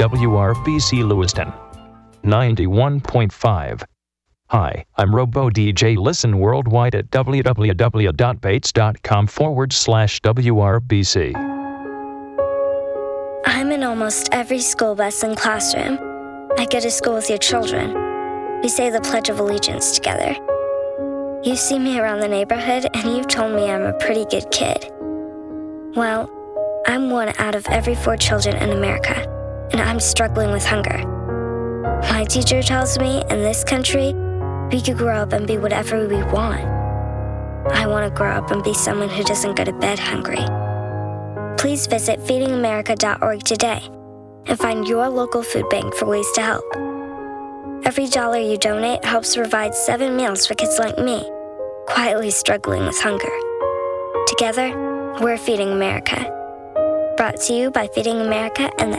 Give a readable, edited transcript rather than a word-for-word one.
WRBC Lewiston 91.5. Hi, I'm Robo DJ. Listen worldwide at www.bates.com/WRBC. I'm in almost every school bus and classroom. I go to school with your children. We say the Pledge of Allegiance together. You see me around the neighborhood and you've told me I'm a pretty good kid. Well, I'm one out of every 4 children in America, and I'm struggling with hunger. My teacher tells me in this country, we could grow up and be whatever we want. I want to grow up and be someone who doesn't go to bed hungry. Please visit feedingamerica.org today and find your local food bank for ways to help. Every dollar you donate helps provide 7 meals for kids like me, quietly struggling with hunger. Together, we're Feeding America. Brought to you by Feeding America and the